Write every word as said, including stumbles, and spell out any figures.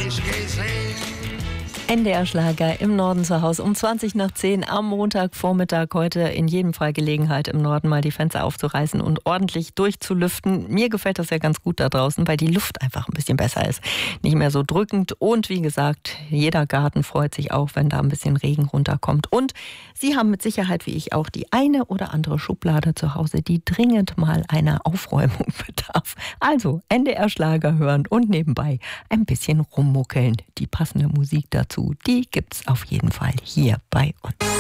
nicht gesehen. N D R-Schlager im Norden zu Hause um zwanzig nach zehn am Montagvormittag. Heute in jedem Fall Gelegenheit, im Norden mal die Fenster aufzureißen und ordentlich durchzulüften. Mir gefällt das ja ganz gut da draußen, weil die Luft einfach ein bisschen besser ist. Nicht mehr so drückend und wie gesagt, jeder Garten freut sich auch, wenn da ein bisschen Regen runterkommt. Und Sie haben mit Sicherheit, wie ich auch, die eine oder andere Schublade zu Hause, die dringend mal einer Aufräumung bedarf. Also N D R-Schlager hören und nebenbei ein bisschen rummuckeln. Die passende Musik dazu, die gibt's auf jeden Fall hier bei uns.